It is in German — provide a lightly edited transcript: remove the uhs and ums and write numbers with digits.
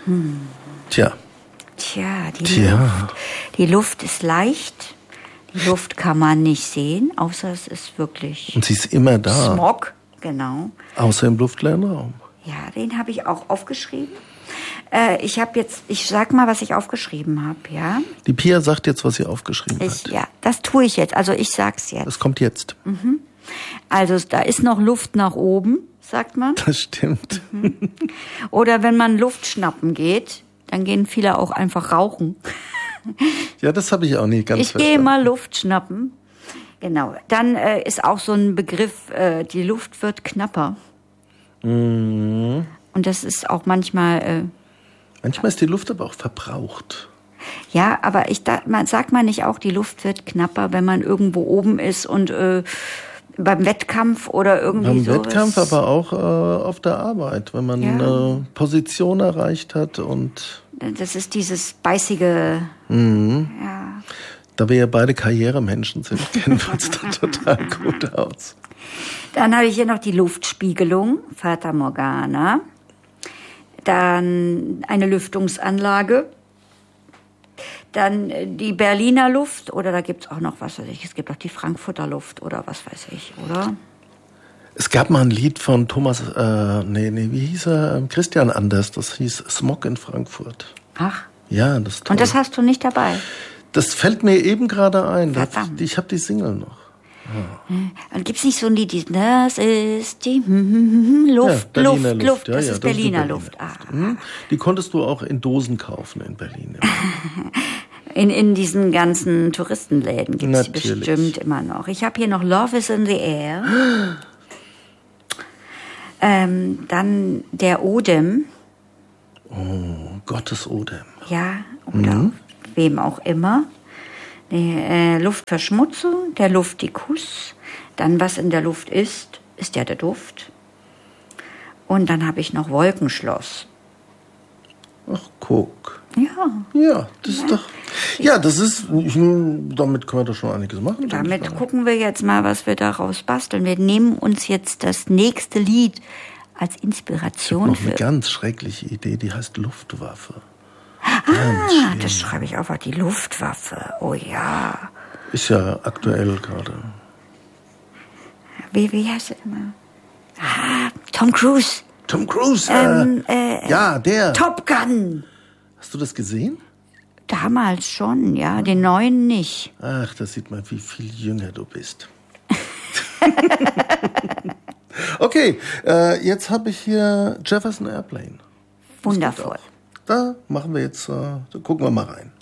Tja, Luft. Die Luft ist leicht. Die Luft kann man nicht sehen, außer es ist wirklich und sie ist immer da. Smog, genau. Außer im luftleeren Raum. Ja, den habe ich auch aufgeschrieben. Ich sag mal, was ich aufgeschrieben habe, ja? Die Pia sagt jetzt, was sie aufgeschrieben hat. Ja, das tue ich jetzt. Also ich sag's jetzt. Das kommt jetzt. Also da ist noch Luft nach oben, sagt man. Das stimmt. Oder wenn man Luft schnappen geht, dann gehen viele auch einfach rauchen. Ja, das habe ich auch nicht ganz verstanden. Ich gehe mal Luft schnappen. Genau. Dann ist auch so ein Begriff, die Luft wird knapper. Und das ist auch manchmal... manchmal ist die Luft aber auch verbraucht. Ja, aber sagt man nicht auch, die Luft wird knapper, wenn man irgendwo oben ist und beim Wettkampf oder irgendwie sowas? Beim Wettkampf, aber auch auf der Arbeit, wenn man eine Position erreicht hat und... Das ist dieses beißige... Ja. Da wir ja beide Karrieremenschen sind, kennen wir uns da total gut aus. Dann habe ich hier noch die Luftspiegelung, Fata Morgana. Dann eine Lüftungsanlage. Dann die Berliner Luft, oder da gibt's auch noch, was weiß ich, es gibt auch die Frankfurter Luft oder was weiß ich, oder? Es gab mal ein Lied von Thomas, wie hieß er? Christian Anders, das hieß Smog in Frankfurt. Ach. Ja, das ist toll. Und das hast du nicht dabei? Das fällt mir eben gerade ein. Verdammt. Ich habe die Single noch. Und gibt's nicht so ein Lied, das ist die Luft, ja, Luft, ja, das ja, ist Berliner Luft. Die konntest du auch in Dosen kaufen in Berlin. In diesen ganzen Touristenläden gibt's Natürlich. Bestimmt immer noch. Ich habe hier noch Love is in the Air. Dann der Odem. Oh, Gottes Odem. Ja, oder wem auch immer. Die Luftverschmutzung, der Luftikus. Dann, was in der Luft ist ja der Duft. Und dann habe ich noch Wolkenschloss. Ach, guck. Ja. Ja, das ist doch... Ja, das ist... damit können wir doch schon einiges machen. Damit gucken wir jetzt mal, was wir daraus basteln. Wir nehmen uns jetzt das nächste Lied als Inspiration noch eine ganz schreckliche Idee, die heißt Luftwaffe. Das schreibe ich auf, die Luftwaffe. Oh ja. Ist ja aktuell gerade. Wie heißt es immer? Tom Cruise. Tom Cruise. Ja, der. Top Gun. Hast du das gesehen? Damals schon, ja. Den neuen nicht. Ach, da sieht man, wie viel jünger du bist. Okay, jetzt habe ich hier Jefferson Airplane. Wundervoll. Da machen wir jetzt, da gucken wir mal rein.